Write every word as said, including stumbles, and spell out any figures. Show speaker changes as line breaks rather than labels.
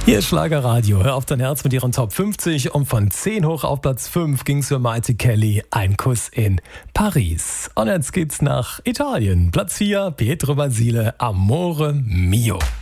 Hier ist Schlagerradio. Hör auf dein Herz mit ihren Top fünfzig und von zehn hoch auf Platz fünf ging's für Maite Kelly, Ein Kuss in Paris. Und jetzt geht's nach Italien. Platz vier, Pietro Basile, Amore Mio.